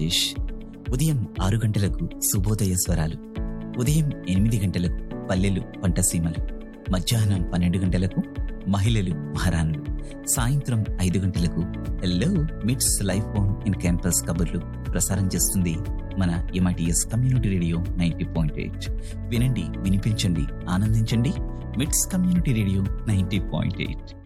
రాజేష్. ఉదయం 6 గంటలకు శుభోదయ స్వరాలు, ఉదయం 8 గంటలకు పల్లెలు పంటసీమలు, మధ్యాహ్నం 12 గంటలకు మహిళలు మహారాణులు, సాయంత్రం 5 గంటలకు హెల్లో మిట్స్ లైఫ్ బోన్ ఇన్ క్యాంపస్ కబుర్లు ప్రసారం చేస్తుంది మన MITS కమ్యూనిటీ రేడియో 90.8. వినండి, వినిపించండి, ఆనందించండి. మిట్స్ కమ్యూనిటీ రేడియో 90.8.